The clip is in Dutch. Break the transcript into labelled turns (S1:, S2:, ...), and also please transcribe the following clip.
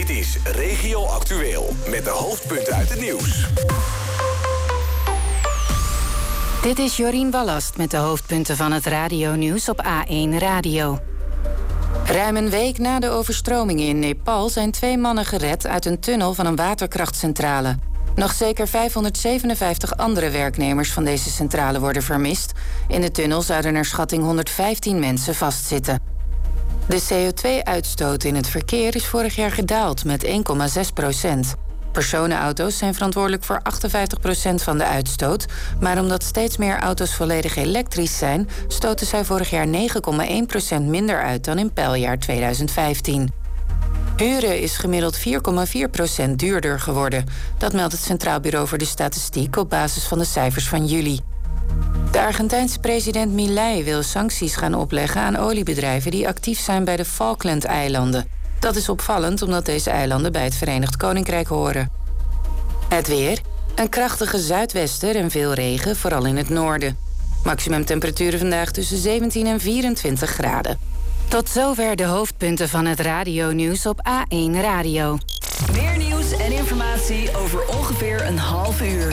S1: Dit is Regio Actueel met de hoofdpunten uit het nieuws.
S2: Dit is Jorien Ballast met de hoofdpunten van het radionieuws op A1 Radio. Ruim een week na de overstromingen in Nepal zijn 2 mannen gered uit een tunnel van een waterkrachtcentrale. Nog zeker 557 andere werknemers van deze centrale worden vermist. In de tunnel zouden naar schatting 115 mensen vastzitten. De CO2-uitstoot in het verkeer is vorig jaar gedaald met 1,6%. Personenauto's zijn verantwoordelijk voor 58% van de uitstoot, maar omdat steeds meer auto's volledig elektrisch zijn, stoten zij vorig jaar 9,1% minder uit dan in peiljaar 2015. Huren is gemiddeld 4,4% duurder geworden. Dat meldt het Centraal Bureau voor de Statistiek op basis van de cijfers van juli. De Argentijnse president Milei wil sancties gaan opleggen aan oliebedrijven die actief zijn bij de Falkland-eilanden. Dat is opvallend omdat deze eilanden bij het Verenigd Koninkrijk horen. Het weer. Een krachtige zuidwester en veel regen, vooral in het noorden. Maximumtemperaturen vandaag tussen 17 en 24 graden. Tot zover de hoofdpunten van het radionieuws op A1 Radio.
S3: Meer nieuws en informatie over ongeveer een half uur.